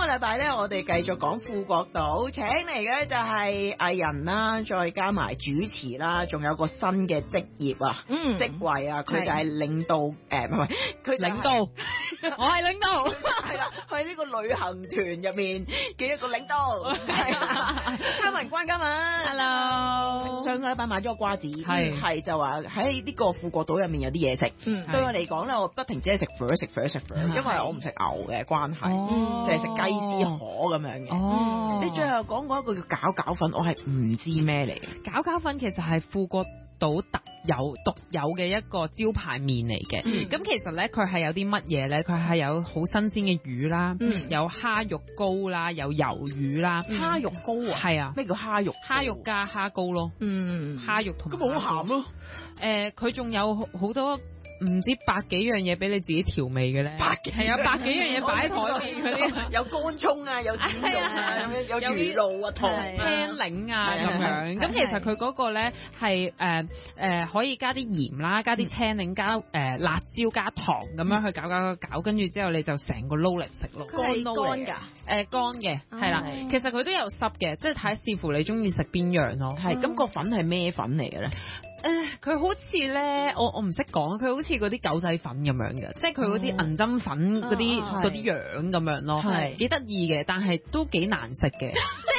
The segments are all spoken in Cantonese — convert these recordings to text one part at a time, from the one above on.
禮拜咧，我哋繼續講富國島，請嚟嘅就係藝人啦，再加埋主持啦，仲有個新嘅職業啊，職位啊，佢就係領導唔係佢領導， 我係領導， 係啦，喺呢個旅行團入面嘅一個領導，係嘉文關嘉文 ，Hello， 上個禮拜買咗個瓜子，係就話喺呢個富國島入面有啲嘢食，對我嚟講咧，我不停只係食，因為我唔食牛嘅關係，淨係食雞絲河咁樣嘅。你最後講過一個叫餃粉，我係唔知咩嚟嘅。 餃粉其實係富國島獨有嘅一個招牌麵嚟嘅。咁其實咧，佢係有啲乜嘢咧？佢係有好新鮮嘅魚啦，有蝦肉糕啦，有魷魚啦。 蝦肉糕啊？係啊。咩叫蝦肉？ 蝦肉加蝦糕咯。蝦肉同埋。 咁好鹹咯。 佢仲有好多。唔知百幾樣嘢俾你自己調味嘅咧，係啊，百幾樣嘢擺喺台面嗰啲， 有乾葱啊，有蒜蓉啊，有魚露啊，糖青檸啊咁樣。咁其實佢嗰個咧係可以加啲鹽啦，加啲青檸，加辣椒，加糖咁樣去攪，跟住之後你就成個撈嚟食咯。 乾㗎？ 乾嘅係啦。其實佢都有濕嘅，即係睇視乎你中意食邊樣咯。 係咁個粉係咩粉嚟嘅咧？ 佢好似咧，我唔識講，佢好似嗰啲狗仔粉咁樣嘅，即係佢嗰啲銀針粉嗰啲樣咁樣咯，係幾得意嘅，但係都幾難食嘅。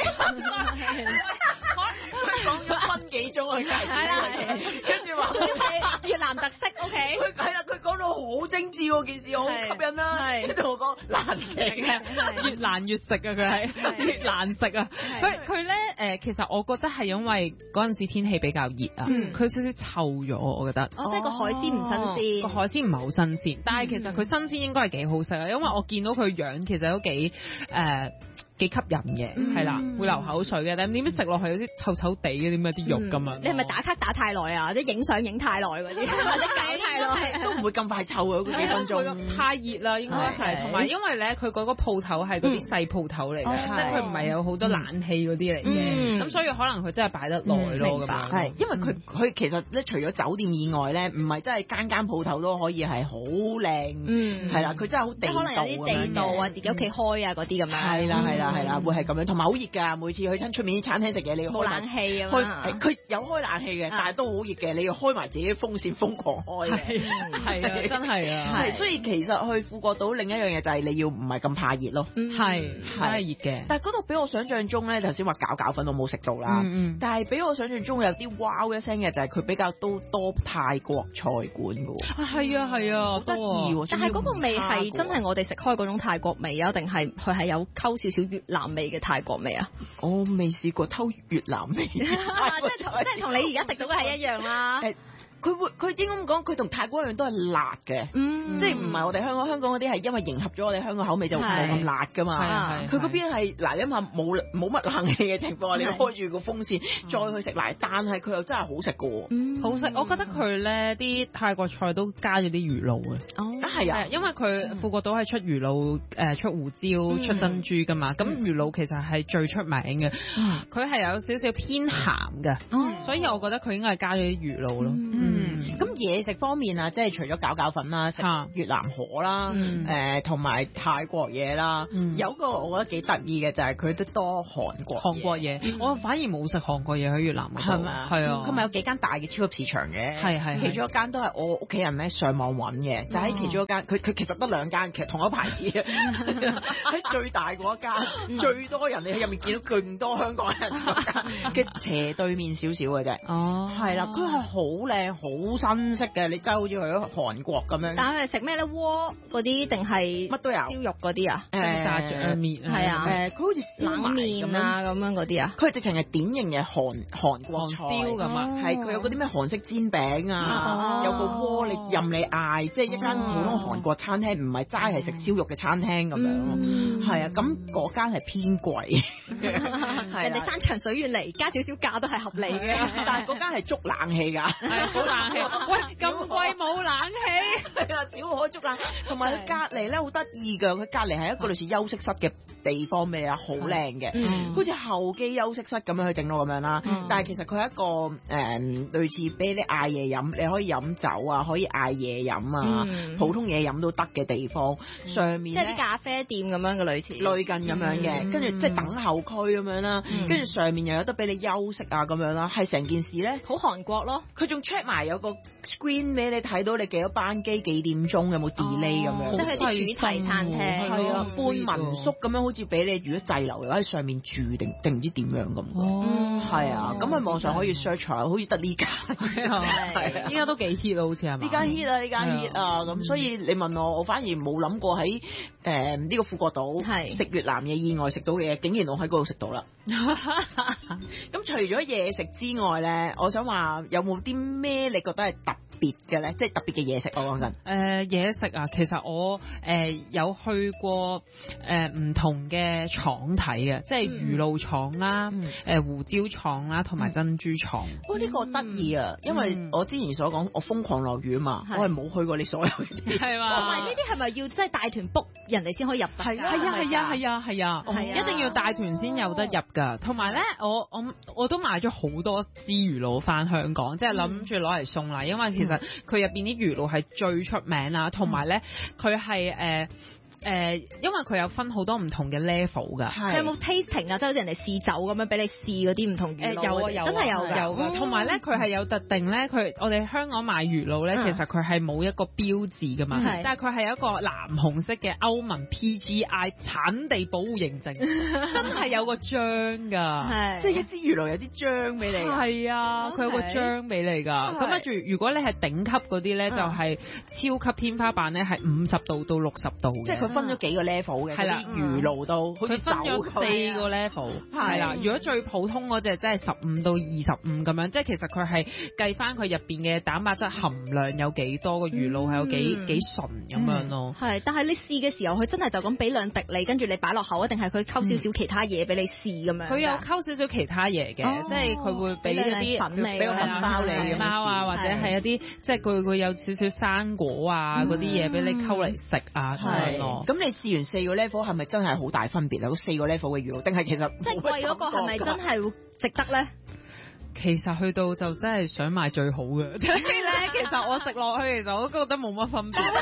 佢講咗分幾鐘啊，係啦，跟住話越南特色 ，OK。 佢係啦，佢講到好精緻喎，件事好吸引啦。跟住我講難食嘅， 越難越食啊！佢係越難食啊！佢咧其實我覺得係因為嗰陣時天氣比較熱啊，佢少少臭咗，我覺得。 即係個海鮮唔新鮮， 個海鮮唔係好新鮮，但係其實佢新鮮應該係幾好食啊，因為我見到佢樣其實都幾吸引嘅，係啦，會流口水嘅，但係點知食落去有啲臭臭地嘅啲咩啲肉咁啊？ 你係咪打卡打太耐啊？即係影相影太耐嗰啲，或者搞太耐都唔會咁快臭嘅嗰幾分鐘。 太熱啦，應該係，同埋因為咧佢嗰個鋪頭係嗰啲細鋪頭嚟嘅，即係佢唔係有好多冷氣嗰啲嚟嘅，咁所以可能佢真係擺得耐咯咁樣。 係，因為佢其實咧除咗酒店以外咧，唔係真係間鋪頭都可以係好靚，係啦，佢真係好地道， 可能有啲地道啊，自己屋企開啊嗰啲咁樣。 係啦，會係咁樣，同埋好熱㗎。每次去親出面啲餐廳食嘢，你要開冷氣啊嘛。 佢有開冷氣嘅，但係都好熱嘅，你要開埋自己風扇瘋狂開嘅。係啊，真係啊。所以其實去富國島另一樣嘢就係你要唔係咁怕熱咯。係熱嘅。但係嗰度比我想象中咧，頭先話餃粉我冇食到啦。但係比我想象中有啲wow一聲嘅就係佢比較多泰國菜館㗎喎。係啊，得意喎。 但係嗰個味係真係我哋食開嗰種泰國味啊，定係佢係有溝少少越南味嘅泰國味啊？ 我未試過偷越南味，即係同你而家食到嘅係一樣啦。 佢應該咁講，佢同泰國一樣都係辣嘅，即係唔係我哋香港嗰啲係因為迎合咗我哋香港口味就冇咁辣噶嘛。佢嗰邊係嗱，你諗下冇乜冷氣嘅情況，你開住個風扇再去食奶，但係佢又真係好食噶喎。 好食，我覺得佢咧啲泰國菜都加咗啲魚露嘅。 係啊， 因為佢富國島係出魚露、出胡椒、出珍珠噶嘛。咁魚露其實係最出名嘅，佢係有少少偏鹹嘅，所以我覺得佢應該係加咗啲魚露咯。 咁嘢食方面啊，即係除咗餃粉啦，食越南河啦，同埋泰國嘢啦，有個我覺得幾得意嘅就係佢都多韓國嘢。 我反而冇食韓國嘢喺越南嗰度。係咪啊？係啊。 佢咪有幾間大嘅超級市場嘅？係。其中一間都係我屋企人咧上網揾嘅，就喺其中一間。佢其實得兩間，其實同一牌子嘅。喺最大嗰一間，最多人你喺入面見到咁多香港人嘅斜對面少少嘅啫。係啦，佢係好靚好新式嘅，你真係好似去咗韓國咁樣。 但係食咩咧？鍋嗰啲定係乜都有？ 燒肉嗰啲啊？ 炸醬麵係啊。 佢好似冷麵啊咁樣嗰啲啊？ 佢係直情係典型嘅韓國菜咁啊。 係佢有嗰啲咩韓式煎餅啊，有個鍋你任你嗌，即係一間普通韓國餐廳，唔係齋係食燒肉嘅餐廳咁樣。係啊，咁嗰間係偏貴。人哋山長水遠嚟，加少少價都係合理嘅。 但係嗰間係捉冷氣㗎。 冷氣。喂，咁貴冇冷氣， 係啊，小可捉冷氣。同埋佢隔離咧好得意㗎，佢隔離係一個類似休息室嘅地方咩啊，好靚嘅，好似候機休息室咁樣去整到咁樣啦。但係其實佢係一個類似俾你嗌嘢飲，你可以飲酒啊，可以嗌嘢飲啊，普通嘢飲都得嘅地方。上面即係啲咖啡店咁樣嘅類似， 類近咁樣嘅，跟住即係等候區咁樣啦。跟住上面又有得俾你休息啊咁樣啦，係成件事咧好韓國咯。 佢仲 check 埋有個 screen 俾你睇到你幾多班機幾點鐘有冇 delay 咁樣， 即係啲主題餐廳， 係啊，半民宿咁樣，好似俾你如果滯留又喺上面住定唔知點樣咁。係啊，咁喺網上可以 search 下，好似得呢間， 係依家都幾 hit 啊，好似係嘛？ 呢間 hit 啊，呢間 hit 啊，咁所以你問我反而冇諗過喺呢個富國島食越南嘢以外食到嘅嘢，竟然我喺嗰度食到啦。咁除咗嘢食之外咧，我想話有冇啲咩你覺得係特別嘅咧？即係特別嘅嘢食，我講真。 嘢食啊，其實我有去過唔同嘅廠睇嘅，即係魚露廠啦、胡椒廠啦，同埋珍珠廠。 呢個得意啊，因為我之前所講我瘋狂落雨啊嘛，我係冇去過你所有嘅啲。 係嘛？同埋呢啲係咪要即係帶團 book 人哋先可以入得？ 係啊，一定要帶團先有得入㗎。同埋咧，我都買咗好多支魚露翻香港，即係諗住攞嚟送啦。因為其實佢入邊啲魚露係最出名啦，同埋咧佢係因為佢有分好多唔同嘅 level 㗎。 佢有冇 tasting 啊？即係好似人哋試酒咁樣俾你試嗰啲唔同魚露。有真係有㗎。 同埋咧，佢係有特定咧，我哋香港買魚露咧，其實佢係冇一個標誌㗎嘛，但係佢係有一個藍紅色嘅歐盟 PGI 產地保護認證，真係有個章㗎， 即係一支魚露有支章俾你。 係啊，佢有個章俾你㗎。咁跟住，如果你係頂級嗰啲咧，就係超級天花板咧，係50度到60度嘅。 即係佢分咗幾個 level 嘅， 係啦， 魚露都好似分咗4個 level，係啦。如果最普通嗰隻即係15到25咁樣，即係其實佢係計翻佢入邊嘅蛋白質含量有幾多，個魚露係有幾純咁樣咯。 係，但係你試嘅時候，佢真係就咁俾兩滴你，跟住你擺落口，定係佢溝少少其他嘢俾你試咁樣？ 佢有溝少少其他嘢嘅，即係佢會俾一啲粉你， 俾個粉包你， 包啊，或者係一啲即係佢有少少生果啊嗰啲嘢俾你溝嚟食啊咁樣咯。 咁你試完4個 level 係咪真係好大分別啊？嗰4個 level 嘅魚露，定係其實即係貴嗰個係咪真係會值得咧？ 其實去到就真係想買最好嘅，所以咧其實我食落去其實我都覺得冇乜分別。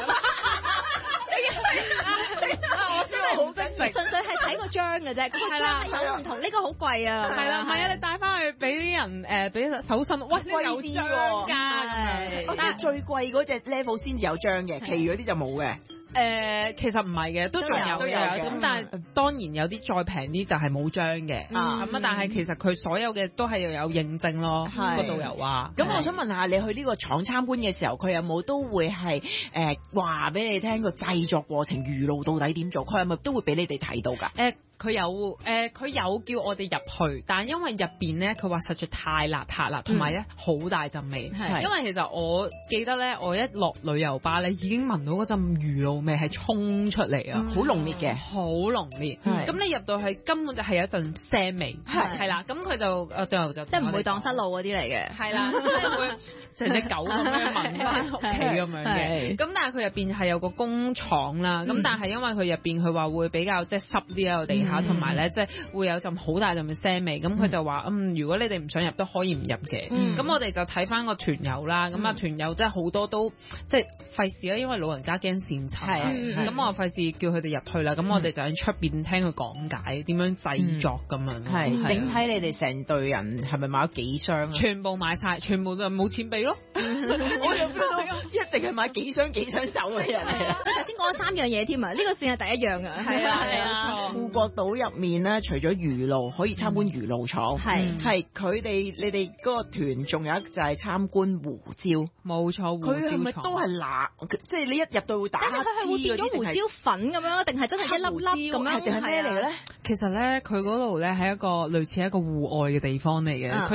我真係好識食，純粹係睇個章嘅啫。個章係有唔同，呢個好貴啊。 係啦，唔係啊，你帶翻去俾啲人俾手信，喂，呢有章㗎咁樣。 但係最貴嗰隻 level 先至有章嘅，其餘嗰啲就冇嘅。 其實唔係嘅，都仲有嘅。咁但係當然有啲再平啲就係冇章嘅。咁啊，但係其實佢所有嘅都係要有認證咯。個導遊話。咁我想問下你去呢個廠參觀嘅時候，佢有冇都會係話俾你聽個製作過程，魚露到底點做？佢係咪都會俾你哋睇到㗎？ 佢有叫我哋入去，但係因為入邊咧，佢話實在太邋遢啦，同埋咧好大陣味。因為其實我記得咧，我一落旅遊巴咧，已經聞到嗰陣魚露味係衝出嚟啊， 好濃烈嘅， 好濃烈。咁你入到去根本就係有一陣腥味，係啦。咁佢就導遊就即係唔會蕩失路嗰啲嚟嘅， 係啦，會成隻狗咁樣聞翻屋企咁樣嘅。咁但係佢入邊係有個工廠啦，咁但係因為佢入邊佢話會比較即係濕啲啊個地。同埋咧，即係會有陣好大陣嘅腥味，咁佢就話如果你哋唔想入都可以唔入嘅。咁我哋就睇翻個團友啦，咁啊團友即係好多都即係費事啦，因為老人家驚跣親，咁我費事叫佢哋入去啦。咁我哋就喺出邊聽佢講解點樣製作咁樣。 係整體你哋成隊人係咪買咗幾箱啊？ 全部買晒，全部就冇錢俾咯。 我又一定係買幾箱酒嘅人嚟啊！ 你頭先講咗3樣嘢添啊，呢個算係第一樣啊。 係啊， 富國島入面咧，除咗魚露可以參觀魚露廠，係佢哋你哋嗰個團仲有一就係參觀胡椒， 冇錯。 佢係咪都係辣？即係你一入到會打黐嗰啲， 係會變咗胡椒粉咁樣，定係真係一粒粒咁樣？ 定係咩嚟嘅咧？ 其實咧，佢嗰度咧係一個類似一個戶外嘅地方嚟嘅，佢側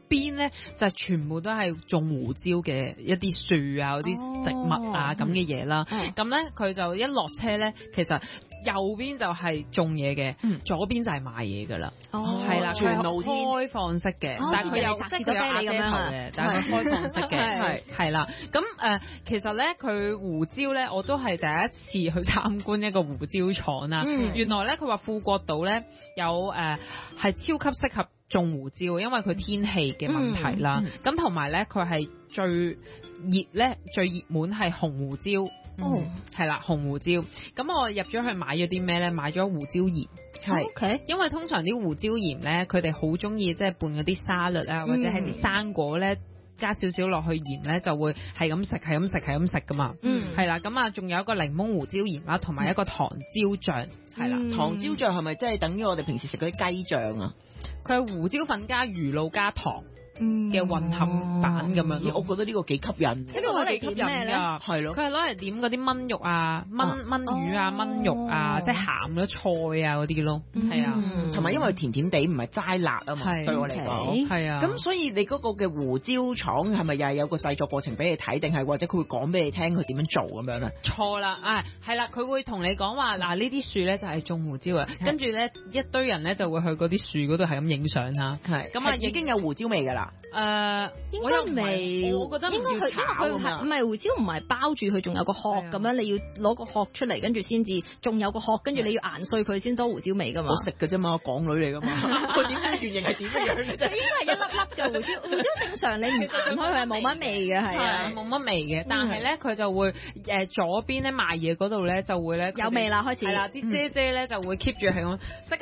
邊咧就全部都係種胡椒嘅一啲樹啊、嗰啲植物啊咁嘅嘢啦。咁咧佢就一落車咧，其實右邊就係種嘢嘅，左邊就係賣嘢噶啦。係啦，全路開放式嘅，但係佢有即係佢有瓦遮頭嘅，但係佢開放式嘅，係啦。咁其實咧佢胡椒咧，我都係第一次去參觀一個胡椒廠啦。原來咧佢話富國島咧有係超級適合種胡椒，因為佢天氣嘅問題啦。咁同埋咧佢係最熱門係紅胡椒。係啦，紅胡椒。咁我入咗去買咗啲咩咧？買咗胡椒鹽。係，因為通常啲胡椒鹽咧，佢哋好中意即係拌嗰啲沙律啊，或者係啲生果咧，加少少落去鹽咧，就會係咁食，係咁食，係咁食噶嘛。係啦，咁啊，仲有一個檸檬胡椒鹽啦，同埋一個糖椒醬。係啦， 糖椒醬係咪即係等於我哋平時食嗰啲雞醬啊？ 佢係胡椒粉加魚露加糖嘅混合版咁樣。 我覺得呢個幾吸引。 呢個攞嚟點咩咧？ 係咯， 佢係攞嚟點嗰啲炆肉啊、炆魚啊、炆肉啊，即係鹹咗菜啊嗰啲咯。係啊， 同埋因為甜甜地唔係齋辣啊嘛，對我嚟講係啊。 咁所以你嗰個嘅胡椒廠係咪又係有個製作過程俾你睇，定係或者佢會講俾你聽佢點樣做咁樣咧？ 錯啦，係啦，佢會同你講話嗱，呢啲樹咧就係種胡椒啊，跟住咧一堆人咧就會去嗰啲樹嗰度係咁影相啦。係咁啊， 已經有胡椒味㗎啦。 應該未， 我覺得應該佢因為佢唔係胡椒，唔係包住佢，仲有個殼咁樣，你要攞個殼出嚟，跟住先至仲有個殼，跟住你要研碎佢先多胡椒味㗎嘛。 我食㗎啫嘛，港女嚟㗎嘛。我點解原型係點樣嘅啫？ 佢應該係一粒粒嘅胡椒，胡椒正常你唔研開佢係冇乜味嘅，係啊， 冇乜味嘅。但係咧佢就會左邊咧賣嘢嗰度咧就會咧有味啦，開始係啦，啲姐姐咧就會 keep 住係咁食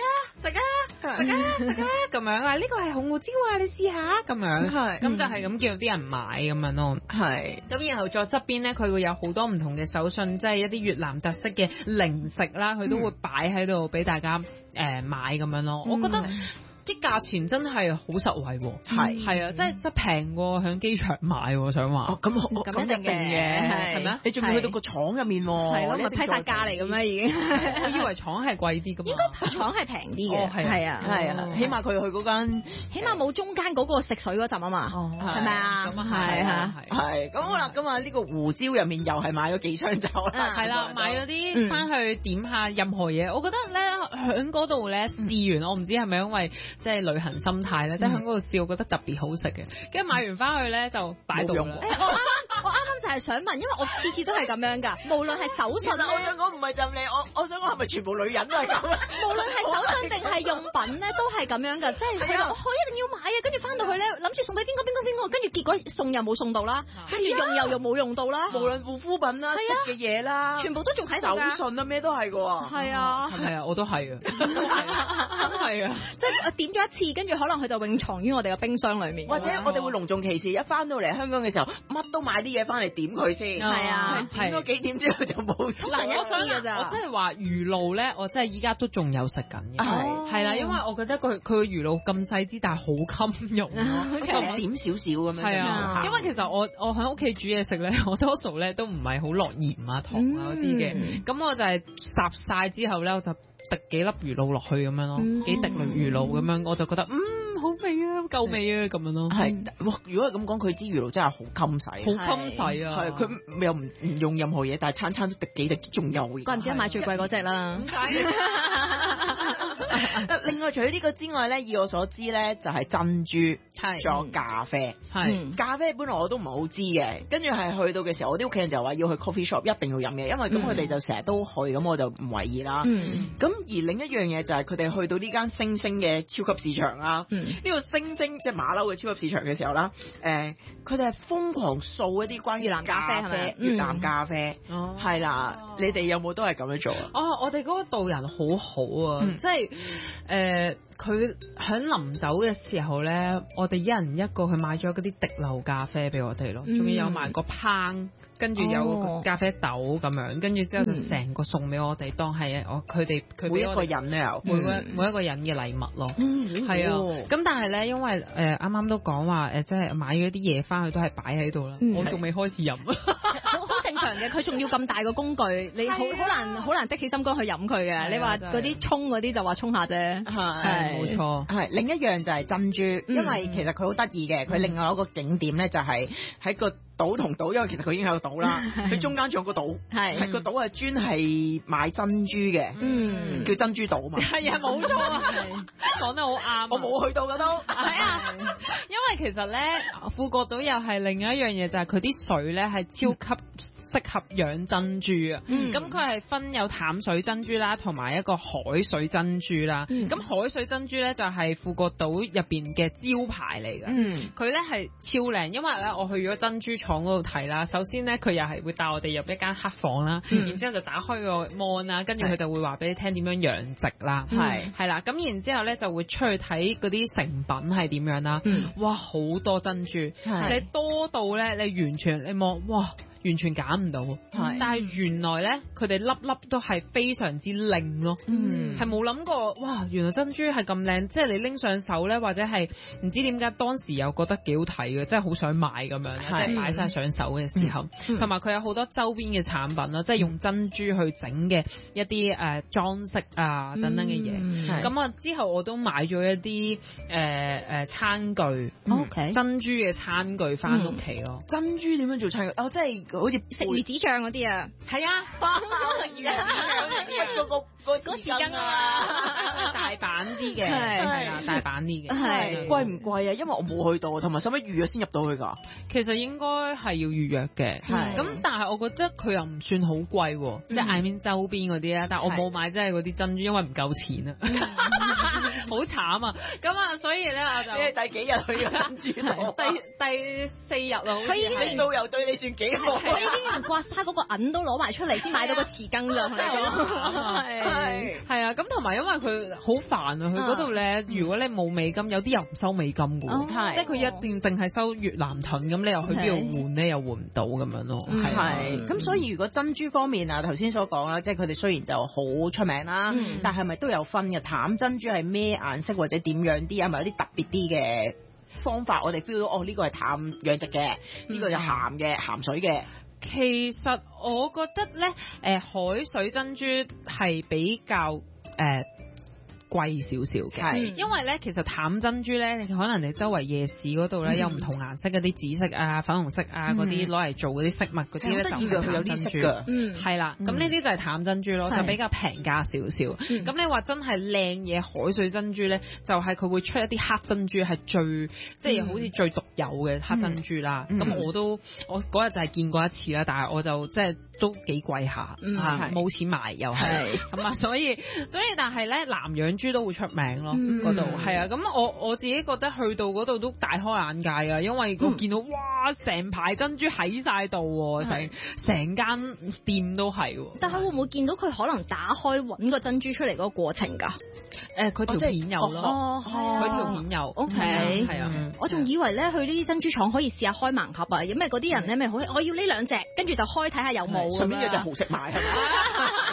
咁樣啊，呢個係紅胡椒啊，你試下咁樣。咁就係咁叫啲人買咁樣咯。咁然後再側邊咧，佢會有好多唔同嘅手信，即係一啲越南特色嘅零食啦，佢都會擺喺度俾大家買咁樣咯。我覺得啲價錢真係好實惠喎。係啊，即係平過喺機場買，我想話。 咁一定嘅，係咪啊？你仲要去到個廠入面喎？ 係咯，咪批發價嚟嘅咩已經？ 我以為廠係貴啲㗎嘛。應該廠係平啲嘅。係啊， 起碼佢去嗰間， 起碼冇中間嗰個食水嗰陣啊嘛。係咪啊？咁啊係咁好啦，咁啊呢個胡椒入面又係買咗幾箱酒啦。 係啦，買咗啲翻去點下任何嘢。我覺得咧喺嗰度咧試完，我唔知係咪因為即係旅行心態咧，即係喺嗰度試，我覺得特別好食嘅。跟住買完翻去咧就擺到啦。 我啱啱就係想問，因為我次次都係咁樣㗎，無論係手信咧， 我想講唔係就你，我想講係咪全部女人都係咁？ 無論係手信定係用品咧，都係咁樣㗎，即係佢話我一定要買啊，跟住翻到去咧諗住送俾邊個，跟住結果送又冇送到啦，跟住用又冇用到啦， 無論護膚品啦、食嘅嘢啦， 全部都仲喺度㗎。 手信啊咩都係㗎喎。 係啊， 係啊，我都係啊，真係啊， 即係點咗一次，跟住可能佢就永藏於我哋嘅冰箱裡面。 或者我哋會隆重其事，一翻到嚟香港嘅時候，乜都買啲嘢翻嚟點佢先。 係啊， 點多幾點之後就冇。 難一次㗎咋。 我真係話魚露咧，我真係依家都仲有食緊嘅。係啦，因為我覺得佢個魚露咁細支，但係好襟用咯， 就點少少咁樣。 係啊，因為其實我喺屋企煮嘢食咧，我多數咧都唔係好落鹽啊、糖啊嗰啲嘅，咁我就係烚晒之後咧，我就滴幾粒魚露落去咁樣咯，幾滴魚露咁樣，我就覺得好味啊，夠味啊咁樣咯。 係，如果係咁講，佢支魚露真係好襟使， 好襟使啊！ 係，佢又唔用任何嘢，但係餐餐都滴幾滴，仲有嘅。 怪唔知買最貴嗰隻啦。 另外除咗呢個之外咧，以我所知咧就係珍珠，仲有咖啡。咖啡本來我都唔係好知嘅，跟住係去到嘅時候，我啲屋企人就話要去 coffee shop 一定要飲嘅，因為咁佢哋就成日都去，咁我就唔為意啦。咁而另一樣嘢就係佢哋去到呢間星星嘅超級市場啦。呢個星星即係馬騮嘅超級市場嘅時候啦，佢哋係瘋狂掃一啲關於越南咖啡，越南咖啡係啦。你哋有冇都係咁樣做啊？ 我哋嗰個導人好好啊，即係佢喺臨走嘅時候咧，我哋一人一個去買咗嗰啲滴漏咖啡俾我哋咯，仲要有埋個烹，跟住有咖啡豆咁樣，跟住之後就成個送俾我哋，當係佢每一個人咧每一個人嘅禮物咯。係啊，咁但係咧，因為啱啱都講話即係買咗啲嘢翻去都係擺喺度啦，我仲未開始飲。 好正常嘅，佢仲要咁大個工具，你好難的起心肝去飲佢嘅。你話嗰啲沖嗰啲就話沖下啫， 係冇錯。 係另一樣就係珍珠，因為其實佢好得意嘅，佢另外一個景點咧就係喺個島同島，因為其實佢已經有個島啦，佢中間仲有個島，係個島係專係買珍珠嘅，叫珍珠島啊嘛。 係啊，冇錯啊，講得好啱。 我冇去到㗎都。 係啊，因為其實咧，富國島又係另一樣嘢，就係佢啲水咧係超級適合養珍珠啊。咁佢係分有淡水珍珠啦，同埋一個海水珍珠啦。咁海水珍珠咧就係富國島入邊嘅招牌嚟嘅。佢咧係超靚，因為咧我去咗珍珠廠嗰度睇啦。首先咧佢又係會帶我哋入一間黑房啦，然之後就打開個 mon 啦，跟住佢就會話俾你聽點樣養殖啦。係啦，咁然之後咧就會出去睇嗰啲成品係點樣啦。哇，好多珍珠，你多到咧你完全你望哇。完全揀唔到，但係原來咧，佢哋粒粒都係非常之靚咯，係冇諗過，哇！原來珍珠係咁靚，即係你拎上手咧，或者係唔知點解當時又覺得幾好睇嘅，即係好想買咁樣，即係擺晒上手嘅時候，同埋佢有好多周邊嘅產品啦，即係用珍珠去整嘅一啲裝飾啊等等嘅嘢。咁啊之後我都買咗一啲餐具，珍珠嘅餐具翻屋企咯。 珍珠點樣做餐具？哦，即係。好似食魚子醬嗰啲啊， 係啊， 個匙羹啊， 大版啲嘅，係啊，大版啲嘅， 係貴唔貴啊？因為我冇去到，同埋使乜預約先入到去㗎？ 其實應該係要預約嘅，咁但係我覺得佢又唔算好貴，即係眼面周邊嗰啲啊，但係我冇買即係嗰啲珍珠，因為唔夠錢啊，好慘啊！咁啊，所以咧我就你係第幾日去咗珍珠島？ 第4日啊， 佢已經導遊對你算幾好。 我已經連刮痧嗰個銀都攞埋出嚟先買到個匙羹咋，同你講。 係啊，咁同埋因為佢好煩啊，佢嗰度咧，如果你冇美金，有啲又唔收美金嘅喎，即係佢一定淨係收越南盾，咁你又去邊度換咧，又換唔到咁樣咯。 係，咁所以如果珍珠方面啊，頭先所講啦，即係佢哋雖然就好出名啦，但係咪都有分嘅？淡珍珠係咩顏色或者點樣啲？係咪有啲特別啲嘅方法？我哋 feel 到哦，呢個係淡養殖嘅，呢個就鹹嘅鹹水嘅。 其實我覺得咧，海水珍珠係比較貴少少嘅，因為咧其實淡珍珠咧，你可能你周圍夜市嗰度咧有唔同顏色嗰啲紫色啊、粉紅色啊嗰啲攞嚟做嗰啲飾物嗰啲咧，就係淡珍珠。係啦，咁呢啲就係淡珍珠咯，就比較平價少少。咁你話真係靚嘢海水珍珠咧，就係佢會出一啲黑珍珠係最即係好似最獨有嘅黑珍珠啦。咁我嗰日就係見過一次啦，但係我就即係都幾貴下，冇錢買又係咁啊，所以但係咧南洋珠都會出名咯，嗰度係啊，咁我自己覺得去到嗰度都大開眼界啊，因為我見到哇成排珍珠喺晒度，成間店都係。 但係會唔會見到佢可能打開揾個珍珠出嚟嗰個過程㗎？ 佢條片有咯，佢條片有。OK，係啊， 我仲以為咧去呢啲珍珠廠可以試下開盲盒啊，因為嗰啲人咧咪好，我要呢2隻，跟住就開睇下有冇， 順便有隻蠔食埋係咪？